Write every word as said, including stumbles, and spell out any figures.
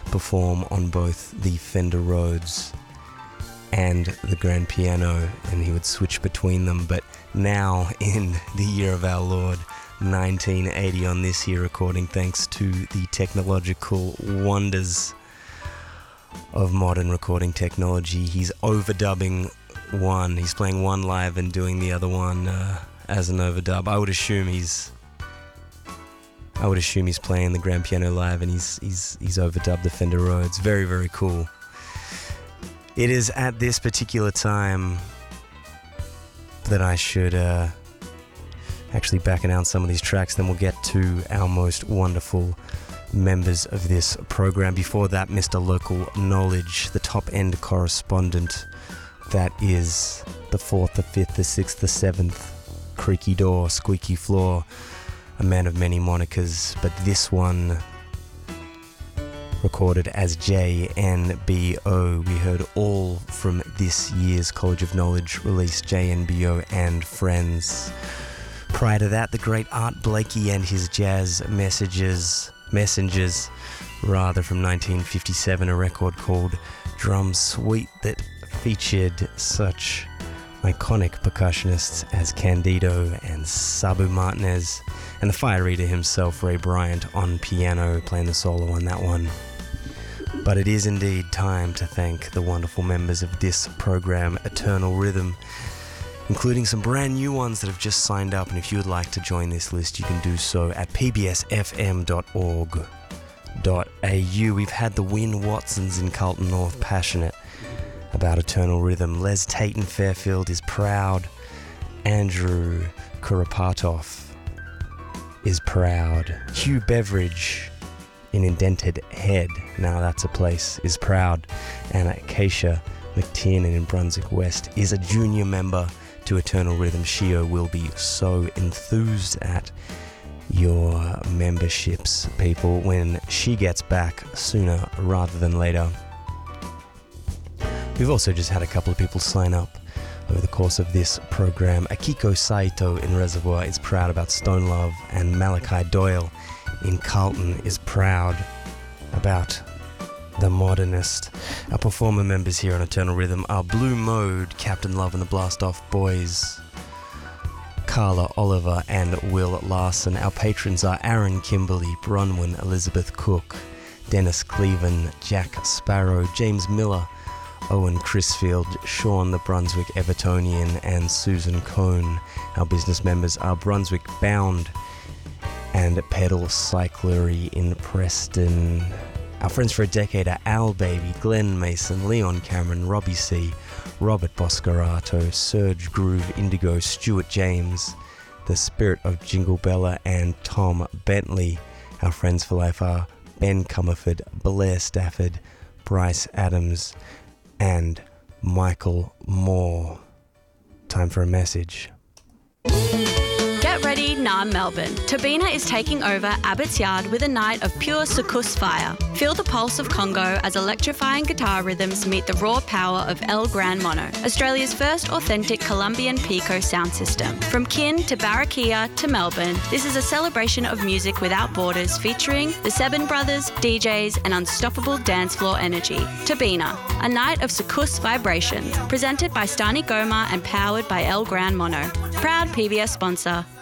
perform on both the Fender Rhodes and the grand piano, and he would switch between them. But now, in the year of our Lord, nineteen eighty, on this here recording, thanks to the technological wonders of modern recording technology, he's overdubbing one. He's playing one live and doing the other one uh, as an overdub. I would assume he's I would assume he's playing the grand piano live and he's he's he's overdubbed the Fender Rhodes. Very, very cool. It is at this particular time that I should uh, actually back announce some of these tracks, then we'll get to our most wonderful members of this program. Before that, Mister Local Knowledge, the top-end correspondent. That is the fourth, the fifth, the sixth, the seventh, creaky door, squeaky floor, a man of many monikers, but this one recorded as J N B O. We heard all from this year's College of Knowledge release, J N B O and Friends. Prior to that, the great Art Blakey and his Jazz Messages, Messengers, rather, from nineteen fifty-seven, a record called Drum Suite that featured such iconic percussionists as Candido and Sabu Martinez, and the Fire Eater himself, Ray Bryant, on piano, playing the solo on that one. But it is indeed time to thank the wonderful members of this program, Eternal Rhythm, including some brand new ones that have just signed up. And if you would like to join this list, you can do so at p b s f m dot org dot a u. We've had the Wynne Watsons in Carlton North passionate about Eternal Rhythm. Les Tate in Fairfield is proud. Andrew Kurapatov is proud. Hugh Beveridge in Indented Head, now that's a place, is proud. And Acacia McTiernan in Brunswick West is a junior member to Eternal Rhythm. Shio will be so enthused at your memberships, people, when she gets back sooner rather than later. We've also just had a couple of people sign up over the course of this program. Akiko Saito in Reservoir is proud about Stone Love, and Malachi Doyle in Carlton is proud about The Modernist. Our performer members here on Eternal Rhythm are Blue Mode, Captain Love and the Blast Off Boys, Carla Oliver and Will Larson. Our patrons are Aaron Kimberley, Bronwyn Elizabeth Cook, Dennis Cleven, Jack Sparrow, James Miller, Owen Crisfield, Sean the Brunswick Evertonian, and Susan Cohn. Our business members are Brunswick Bound and Pedal Cyclery in Preston. Our friends for a decade are Al Baby, Glenn Mason, Leon Cameron, Robbie C, Robert Boscarato, Serge Groove, Indigo, Stuart James, The Spirit of Jingle Bella, and Tom Bentley. Our friends for life are Ben Comerford, Blair Stafford, Bryce Adams, and Michael Moore. Time for a message. Get ready, Naarm Melbourne. Tabina is taking over Abbots Yard with a night of pure soukous fire. Feel the pulse of Congo as electrifying guitar rhythms meet the raw power of El Gran Mono, Australia's first authentic Colombian Pico sound system. From Kin to Barranquilla to Melbourne, this is a celebration of music without borders, featuring the Seven Brothers, D Js, and unstoppable dance floor energy. Tabina, a night of soukous vibrations, presented by Stani Goma and powered by El Gran Mono. Proud P B S sponsor.